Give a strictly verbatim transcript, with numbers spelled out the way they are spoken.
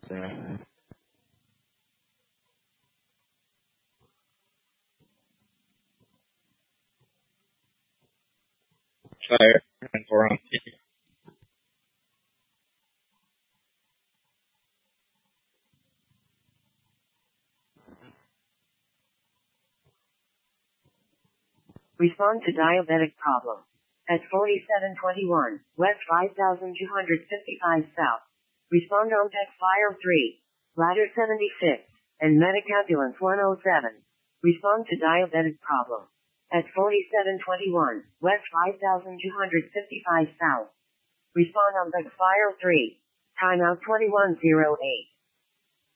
Uh, Fire and for um, Respond to diabetic problem. At forty-seven twenty-one, West five thousand two hundred fifty-five South. Respond on Tech Fire three, Ladder seventy-six, and Medic Ambulance one oh seven. Respond to diabetic problem. At forty-seven twenty-one, West five thousand two hundred fifty-five South. Respond on Tech Fire three. Timeout twenty-one oh eight.